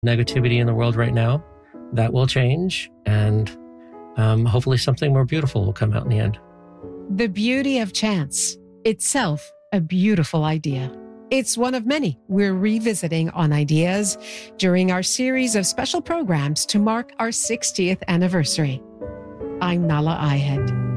negativity in the world right now. That will change, and hopefully something more beautiful will come out in the end. The beauty of chance, itself a beautiful idea. It's one of many we're revisiting on Ideas during our series of special programs to mark our 60th anniversary. I'm Nahlah Ayed.